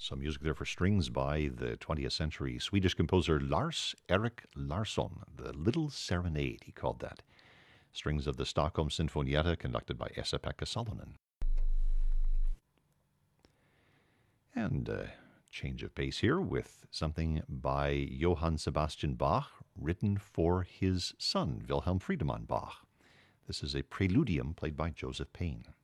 Some music there for strings by the 20th century Swedish composer Lars Erik Larsson. The Little Serenade, he called that. Strings of the Stockholm Sinfonietta, conducted by Esa-Pekka Salonen. And change of pace here with something by Johann Sebastian Bach, written for his son, Wilhelm Friedemann Bach. This is a preludium played by Joseph Payne.